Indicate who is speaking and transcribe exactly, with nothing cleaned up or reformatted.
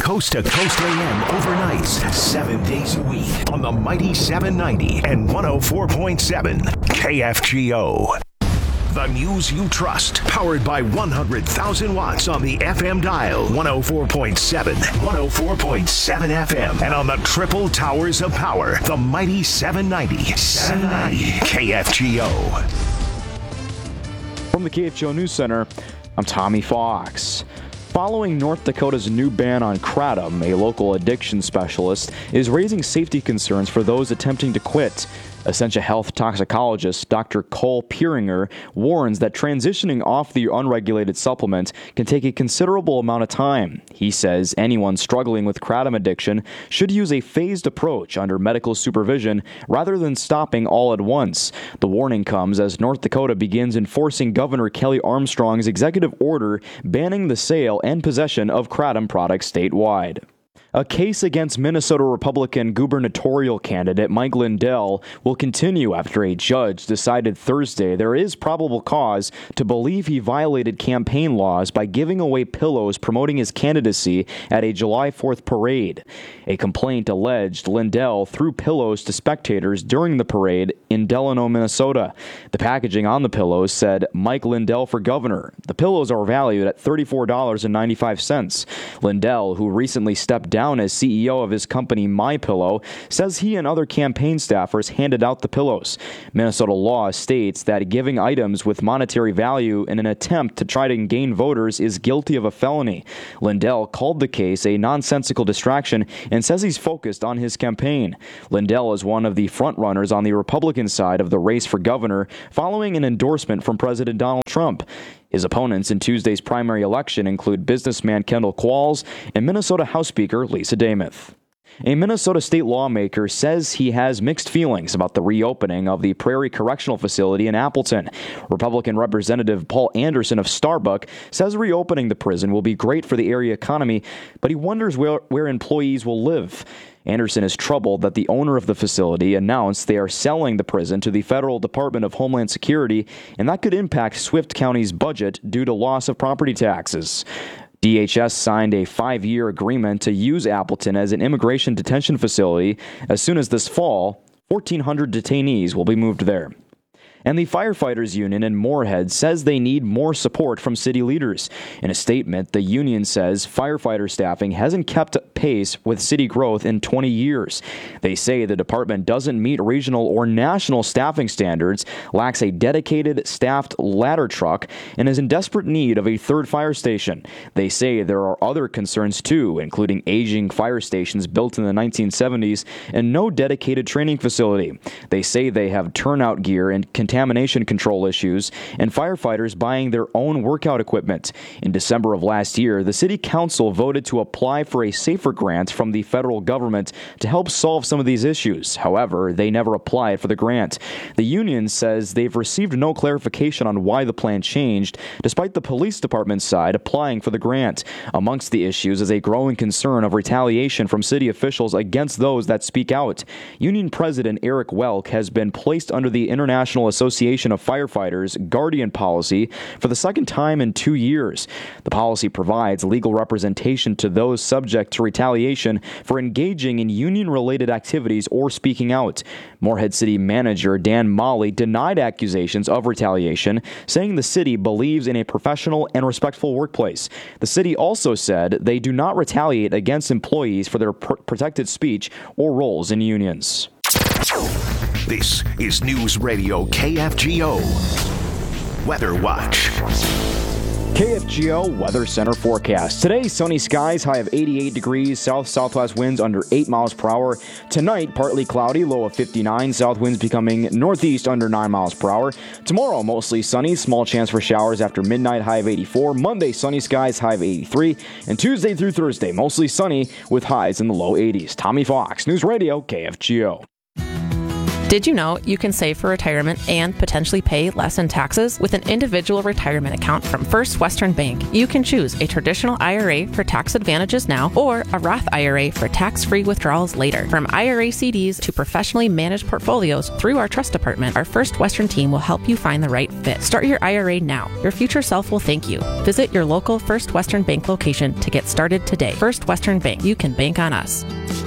Speaker 1: Coast to Coast A M overnights, seven days a week on the Mighty seven ninety and one oh four point seven K F G O. The news you trust, powered by one hundred thousand watts on the F M dial, one oh four point seven, one oh four point seven F M, and on the triple towers of power, the Mighty seven ninety, seven ninety K F G O.
Speaker 2: From the K F G O News Center, I'm Tommy Fox. Following North Dakota's new ban on kratom, a local addiction specialist is raising safety concerns for those attempting to quit. Essentia Health toxicologist Doctor Cole Pieringer warns that transitioning off the unregulated supplement can take a considerable amount of time. He says anyone struggling with kratom addiction should use a phased approach under medical supervision rather than stopping all at once. The warning comes as North Dakota begins enforcing Governor Kelly Armstrong's executive order banning the sale and possession of kratom products statewide. A case against Minnesota Republican gubernatorial candidate Mike Lindell will continue after a judge decided Thursday there is probable cause to believe he violated campaign laws by giving away pillows promoting his candidacy at a July fourth parade. A complaint alleged Lindell threw pillows to spectators during the parade in Delano, Minnesota. The packaging on the pillows said, "Mike Lindell for governor." The pillows are valued at thirty-four dollars and ninety-five cents. Lindell, who recently stepped down as C E O of his company MyPillow, says he and other campaign staffers handed out the pillows. Minnesota law states that giving items with monetary value in an attempt to try to gain voters is guilty of a felony. Lindell called the case a nonsensical distraction and says he's focused on his campaign. Lindell is one of the frontrunners on the Republican side of the race for governor following an endorsement from President Donald Trump. His opponents in Tuesday's primary election include businessman Kendall Qualls and Minnesota House Speaker Lisa Damuth. A Minnesota state lawmaker says he has mixed feelings about the reopening of the Prairie Correctional Facility in Appleton. Republican Representative Paul Anderson of Starbuck says reopening the prison will be great for the area economy, but he wonders where, where employees will live. Anderson is troubled that the owner of the facility announced they are selling the prison to the Federal Department of Homeland Security, and that could impact Swift County's budget due to loss of property taxes. D H S signed a five-year agreement to use Appleton as an immigration detention facility. As soon as this fall, fourteen hundred detainees will be moved there. And the Firefighters Union in Moorhead says they need more support from city leaders. In a statement, the union says firefighter staffing hasn't kept pace with city growth in twenty years. They say the department doesn't meet regional or national staffing standards, lacks a dedicated staffed ladder truck, and is in desperate need of a third fire station. They say there are other concerns too, including aging fire stations built in the nineteen seventies and no dedicated training facility. They say they have turnout gear and contamination contamination control issues, and firefighters buying their own workout equipment. In December of last year, the City Council voted to apply for a SAFER grant from the federal government to help solve some of these issues. However, they never applied for the grant. The union says they've received no clarification on why the plan changed, despite the police department's side applying for the grant. Amongst the issues is a growing concern of retaliation from city officials against those that speak out. Union President Eric Welk has been placed under the International Association of Firefighters Guardian policy for the second time in two years. The policy provides legal representation to those subject to retaliation for engaging in union-related activities or speaking out. Moorhead City Manager Dan Molly denied accusations of retaliation, saying the city believes in a professional and respectful workplace. The city also said they do not retaliate against employees for their pr- protected speech or roles in unions.
Speaker 1: This is News Radio K F G O Weather Watch.
Speaker 2: K F G O Weather Center forecast. Today, sunny skies, high of eighty-eight degrees, south-southwest winds under eight miles per hour. Tonight, partly cloudy, low of fifty-nine, south winds becoming northeast under nine miles per hour. Tomorrow, mostly sunny, small chance for showers after midnight, high of eighty-four. Monday, sunny skies, high of eighty-three. And Tuesday through Thursday, mostly sunny with highs in the low eighties. Tommy Fox, News Radio K F G O.
Speaker 3: Did you know you can save for retirement and potentially pay less in taxes? With an individual retirement account from First Western Bank, you can choose a traditional I R A for tax advantages now or a Roth I R A for tax-free withdrawals later. From I R A C Ds to professionally managed portfolios through our trust department, our First Western team will help you find the right fit. Start your I R A now. Your future self will thank you. Visit your local First Western Bank location to get started today. First Western Bank. You can bank on us.